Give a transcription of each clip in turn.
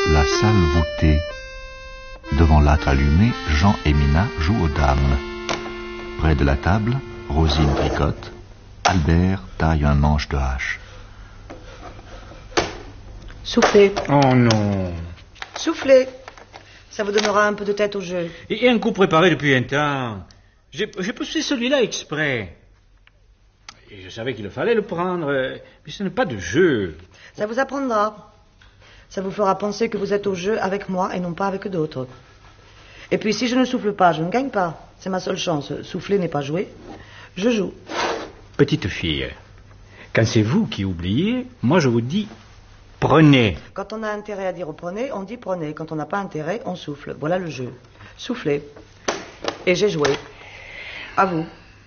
La salle voûtée. Devant l'âtre allumé, Jean et Mina jouent aux dames. Près de la table, Rosine tricote. Albert taille un manche de hache. Soufflez. Oh non. Soufflez. Ça vous donnera un peu de tête au jeu. Et un coup préparé depuis un temps. J'ai poussé celui-là exprès. Et je savais qu'il fallait le prendre, mais ce n'est pas de jeu. Ça vous apprendra. Ça vous fera penser que vous êtes au jeu avec moi et non pas avec d'autres. Et puis si je ne souffle pas, je ne gagne pas. C'est ma seule chance. Souffler n'est pas jouer. Je joue. Petite fille, quand c'est vous qui oubliez, moi je vous dis prenez. Quand on a intérêt à dire prenez, on dit prenez. Quand on n'a pas intérêt, on souffle. Voilà le jeu. Soufflez. Et j'ai joué. À vous.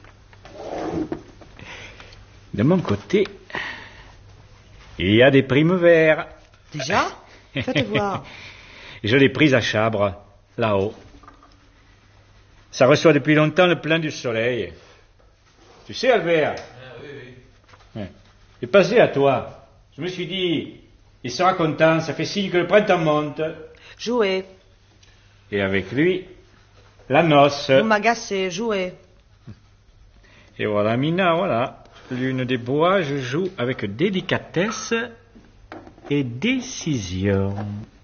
De mon côté, il y a des primes verts. Déjà ? Faites voir. Je l'ai prise à Chabre, là-haut. Ça reçoit depuis longtemps le plein du soleil. Tu sais, Albert? Oui. J'ai passé à toi. Je me suis dit, il sera content, ça fait signe que le printemps monte. Jouez. Et avec lui, la noce. Vous m'agacez, jouez. Et voilà, Mina, voilà. Lune des bois, je joue avec délicatesse et décision.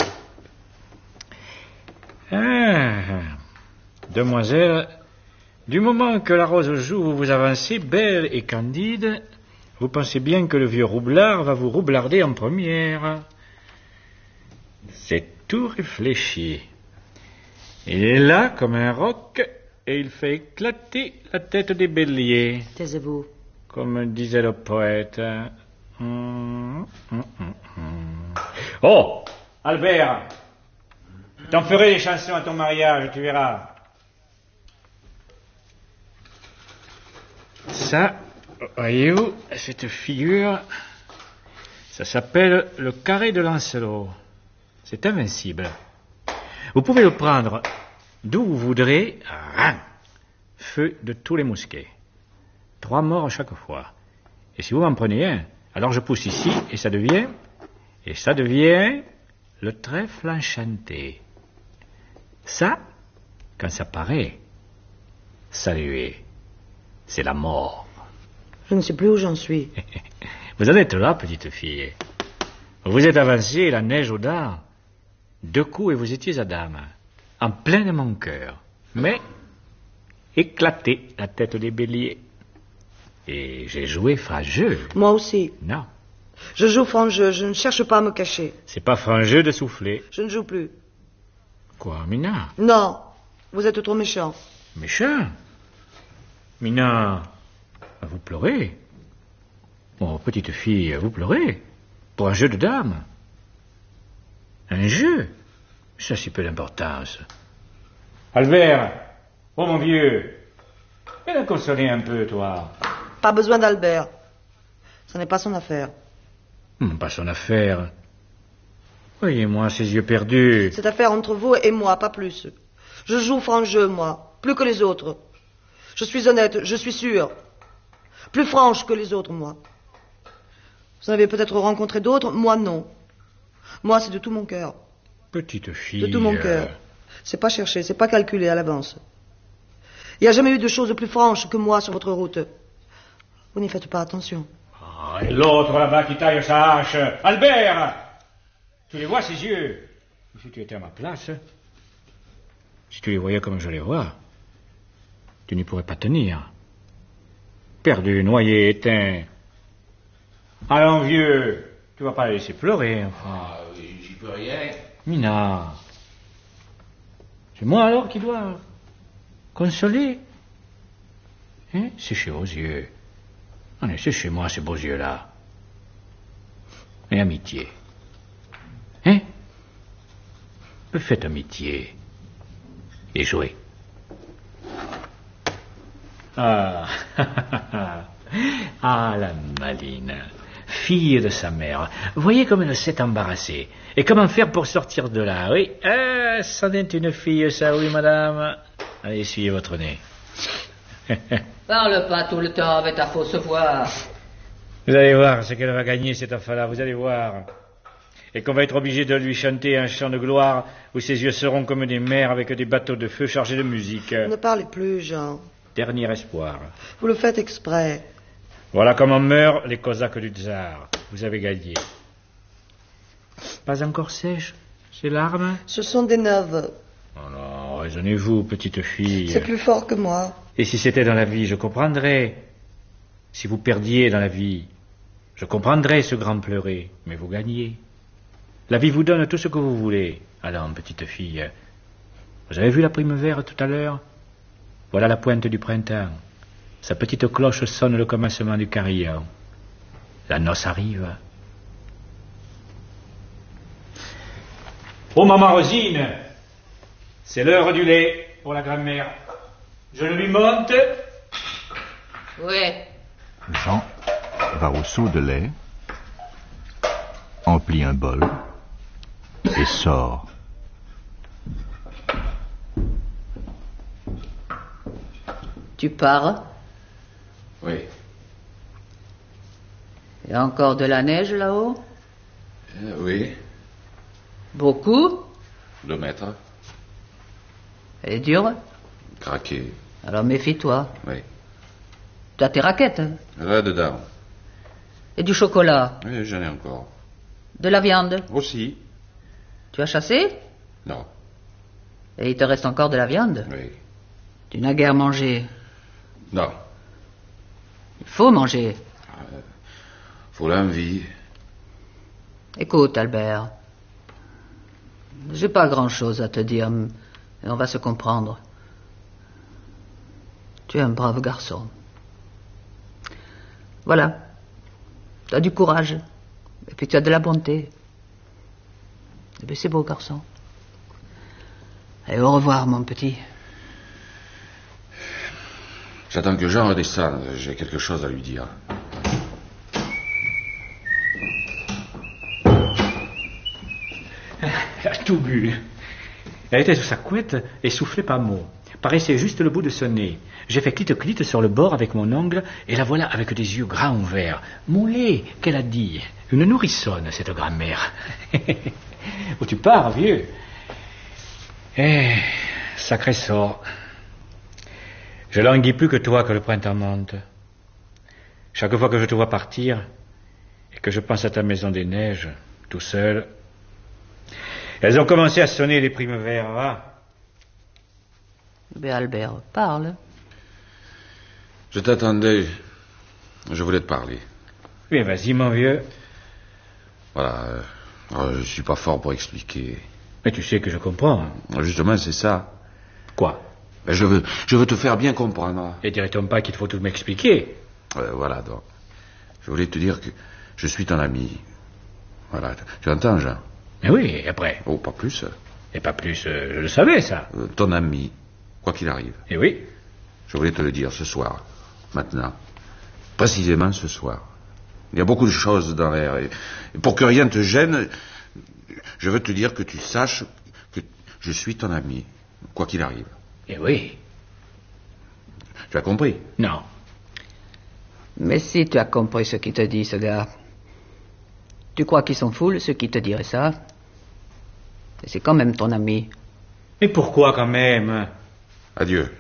Demoiselle, du moment que la rose joue, vous vous avancez belle et candide, vous pensez bien que le vieux roublard va vous roublarder en première. C'est tout réfléchi. Il est là comme un roc et il fait éclater la tête des béliers. Taisez-vous. Comme disait le poète. Oh, Albert, t'en ferai des chansons à ton mariage, tu verras. Ça, voyez-vous, cette figure, ça s'appelle le carré de Lancelot. C'est invincible. Vous pouvez le prendre d'où vous voudrez, feu de tous les mousquets. 3 morts à chaque fois. Et si vous m'en prenez un, alors je pousse ici et ça devient le trèfle enchanté. Ça, quand ça paraît, saluez, c'est la mort. Je ne sais plus où j'en suis. Vous en êtes là, petite fille. Vous êtes avancée, la neige aux dents. 2 coups et vous étiez à dame, en plein de mon cœur. Mais, éclatez la tête des béliers. Et j'ai joué franc-jeu. Moi aussi. Non. Je joue franc-jeu, je ne cherche pas à me cacher. C'est pas franc-jeu de souffler. Je ne joue plus. Quoi, Mina? Non, vous êtes trop méchant. Méchant? Mina, vous pleurez? Oh, petite fille, vous pleurez? Pour un jeu de dames? Un jeu? Ça, c'est peu d'importance. Albert, oh mon vieux, viens la consoler un peu, toi. Pas besoin d'Albert. Ce n'est pas son affaire. Pas son affaire. Voyez-moi ces yeux perdus. C'est affaire entre vous et moi, pas plus. Je joue franc-jeu, moi, plus que les autres. Je suis honnête, je suis sûre. Plus franche que les autres, moi. Vous en avez peut-être rencontré d'autres, moi non. Moi, c'est de tout mon cœur. Petite fille. De tout mon cœur. C'est pas cherché, c'est pas calculé à l'avance. Il n'y a jamais eu de choses plus franches que moi sur votre route. Vous n'y faites pas attention. Ah, et l'autre là-bas qui taille sa hache. Albert! Tu les vois, ces yeux? Si tu étais à ma place, si tu les voyais comme je les vois, tu n'y pourrais pas tenir. Perdu, noyé, éteint. Allons, vieux, tu vas pas la laisser pleurer, enfin. Ah oui, j'y peux rien. Mina, c'est moi alors qui dois consoler. Hein? Séchez vos yeux. Allez, séchez moi ces beaux yeux-là. Et amitié. Hein? Faites amitié. Et jouez. Ah, ah, la maline. Fille de sa mère. Voyez comme elle s'est embarrassée. Et comment faire pour sortir de là, oui? Ah, c'en est une fille, ça, oui, madame. Allez, essuyez votre nez. Parle pas tout le temps avec ta fausse voix. Vous allez voir ce qu'elle va gagner, cette affaire-là, vous allez voir. et qu'on va être obligé de lui chanter un chant de gloire où ses yeux seront comme des mers avec des bateaux de feu chargés de musique. Ne parlez plus, Jean. Dernier espoir. Vous le faites exprès. Voilà comment meurent les Cosaques du tsar. Vous avez gagné. Pas encore sèche, ces larmes? Ce sont des neuves. Oh non, raisonnez-vous, petite fille. C'est plus fort que moi. Et si c'était dans la vie, je comprendrais. Si vous perdiez dans la vie, je comprendrais ce grand pleurer, mais vous gagnez. La vie vous donne tout ce que vous voulez. Allons, petite fille. Vous avez vu la primevère tout à l'heure? Voilà la pointe du printemps. Sa petite cloche sonne le commencement du carillon. La noce arrive. Oh, maman Rosine, c'est l'heure du lait pour la grand-mère. Je le lui monte. Oui. Jean va au seau de lait, emplit un bol et sort. Tu pars? Oui. Il y a encore de la neige là-haut? Oui. Beaucoup? 2 mètres. Elle est dure? Craqué. Alors méfie-toi. Oui. Tu as tes raquettes, hein? Là-dedans. Et du chocolat? Oui, j'en ai encore. De la viande? Aussi. Tu as chassé? Non. Et il te reste encore de la viande? Oui. Tu n'as guère mangé. Non. Il faut manger. Faut l'envie. Écoute, Albert. J'ai pas grand-chose à te dire, mais on va se comprendre. Tu es un brave garçon. Voilà. Tu as du courage. Et puis tu as de la bonté. Et puis c'est beau, garçon. Allez, au revoir, mon petit. J'attends que Jean redescende. J'ai quelque chose à lui dire. Elle a tout bu. Elle était sur sa couette et soufflait pas mot. Paraissait juste le bout de son nez. J'ai fait clite-clite sur le bord avec mon ongle et la voilà avec des yeux grands ouverts. Mon lait, qu'elle a dit. Une nourrissonne, cette grand-mère. Où tu pars, vieux? Eh, sacré sort. Je languis plus que toi que le printemps monte. Chaque fois que je te vois partir et que je pense à ta maison des neiges, tout seul, elles ont commencé à sonner les primevères, va. Mais Albert, parle. Je t'attendais. Je voulais te parler. Oui, vas-y, mon vieux. Voilà. Je suis pas fort pour expliquer. Mais tu sais que je comprends. Justement, c'est ça. Quoi? Mais je veux te faire bien comprendre. Et dirait-on pas qu'il faut tout m'expliquer? Voilà, donc. Je voulais te dire que je suis ton ami. Voilà. Tu entends, Jean? Mais oui, et après? Oh, pas plus. Et pas plus, je le savais, ça. Ton ami, quoi qu'il arrive. Et oui. Je voulais te le dire ce soir, maintenant. Précisément ce soir. Il y a beaucoup de choses dans l'air. Et pour que rien te gêne, je veux te dire que tu saches que je suis ton ami, quoi qu'il arrive. Et oui. Tu as compris? Non. Mais si tu as compris ce qu'il te dit, ce gars. Tu crois qu'ils sont foules, ceux qui te diraient ça? Et c'est quand même ton ami. Mais pourquoi quand même? Adieu.